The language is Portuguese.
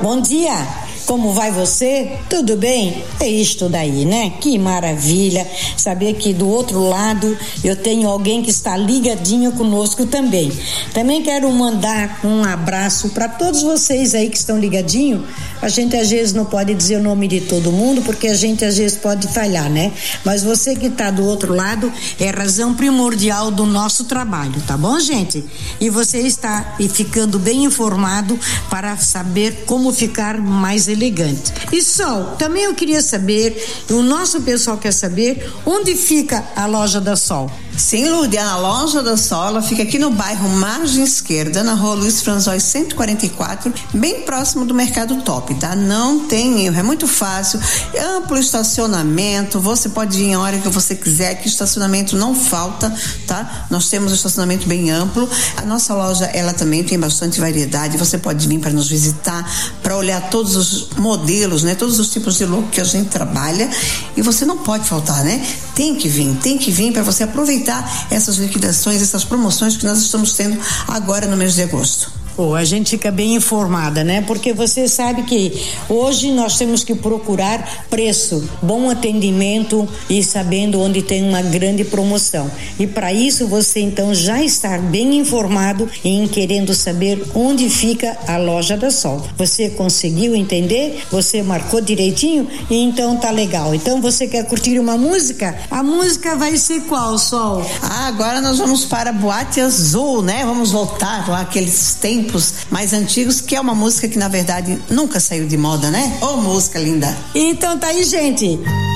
Bom dia, como vai você? Tudo bem? É isto daí, né? Que maravilha saber que do outro lado eu tenho alguém que está ligadinho conosco também. Também quero mandar um abraço para todos vocês aí que estão ligadinho. A gente às vezes não pode dizer o nome de todo mundo porque a gente às vezes pode falhar, né? Mas você que está do outro lado é a razão primordial do nosso trabalho, tá bom, gente? E você está ficando bem informado para saber como ficar mais elegante. E Sol, também eu queria saber, o nosso pessoal quer saber onde fica a loja da Sol. Sim, Lourdes, a loja da Sol, ela fica aqui no bairro Margem Esquerda, na rua Luiz Franzóis 144, bem próximo do Mercado Top, tá? Não tem erro, é muito fácil, amplo estacionamento, você pode vir a hora que você quiser, que estacionamento não falta, tá? Nós temos um estacionamento bem amplo, a nossa loja, ela também tem bastante variedade, você pode vir para nos visitar, para olhar todos os modelos, né? Todos os tipos de look que a gente trabalha, e você não pode faltar, né? Tem que vir para você aproveitar essas liquidações, essas promoções que nós estamos tendo agora no mês de agosto. Pô, a gente fica bem informada, né? Porque você sabe que hoje nós temos que procurar preço, bom atendimento e sabendo onde tem uma grande promoção. E para isso você então já está bem informado em querendo saber onde fica a loja da Sol. Você conseguiu entender? Você marcou direitinho? E então tá legal. Então você quer curtir uma música? A música vai ser qual, Sol? Agora nós vamos para a Boate Azul, né? Vamos voltar lá aqueles tempos mais antigos, que é uma música que na verdade nunca saiu de moda, né? Ô, música linda! Então tá aí, gente.